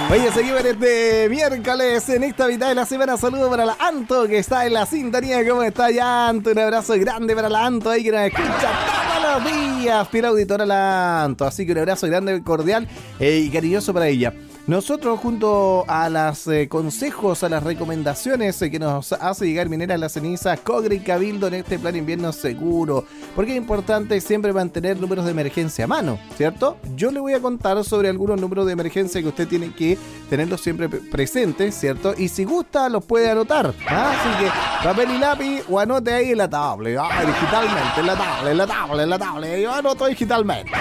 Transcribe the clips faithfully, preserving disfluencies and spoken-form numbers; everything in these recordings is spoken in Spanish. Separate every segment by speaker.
Speaker 1: Oye, seguimos en este miércoles, en esta mitad de la semana. Saludos para la Anto, que está en la sintonía. ¿Cómo está ya, Anto? Un abrazo grande para la Anto, ahí que nos escucha todos los días, fiel auditora la Anto. Así que un abrazo grande, cordial eh, y cariñoso para ella. Nosotros, junto a los eh, consejos, a las recomendaciones eh, que nos hace llegar Minera La Ceniza, Cogri y Cabildo en este plan invierno seguro, porque es importante siempre mantener números de emergencia a mano, ¿cierto? Yo le voy a contar sobre algunos números de emergencia que usted tiene que tenerlos siempre presentes, ¿cierto? Y si gusta, los puede anotar, ¿ah? Así que papel y lápiz o anote ahí en la tablet, ah, digitalmente, en la tablet, en la tablet, en la tablet, yo anoto digitalmente.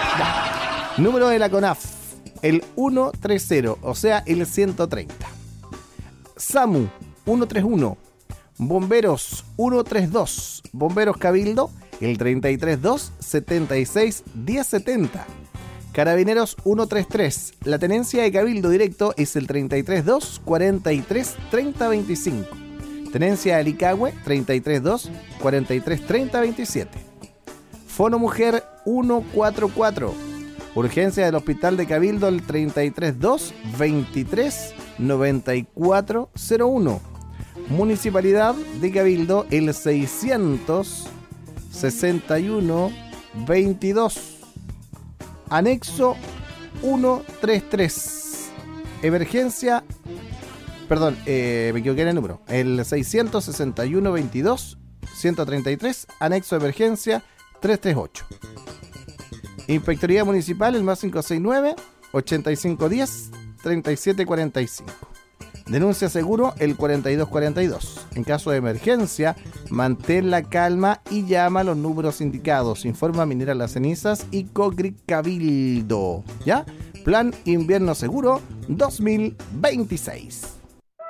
Speaker 1: Número de la CONAF. El ciento treinta, o sea, el ciento treinta. SAMU, ciento treinta y uno. Bomberos, ciento treinta y dos. Bomberos Cabildo, el treinta y tres dos setenta y seis diez setenta. Carabineros, ciento treinta y tres. La tenencia de Cabildo directo es el treinta y tres dos cuarenta y tres treinta veinticinco. Tenencia de Alicagüe, treinta y tres dos cuarenta y tres treinta veintisiete. Fono Mujer, ciento cuarenta y cuatro. Urgencia del Hospital de Cabildo, el treinta y tres dos veintitrés noventa y cuatro cero uno. Municipalidad de Cabildo, el seiscientos sesenta y uno veintidós. Anexo ciento treinta y tres. Emergencia, perdón, eh, me equivoqué en el número. El seiscientos sesenta y uno veintidós ciento treinta y tres, anexo de emergencia trescientos treinta y ocho. Inspectoría Municipal, el más cinco seis nueve ochenta y cinco diez treinta y siete cuarenta y cinco. Denuncia seguro, el cuarenta y dos cuarenta y dos. En caso de emergencia, mantén la calma y llama a los números indicados. Informa Minera Las Cenizas y Cogri Cabildo. ¿Ya? Plan Invierno Seguro dos mil veintiséis.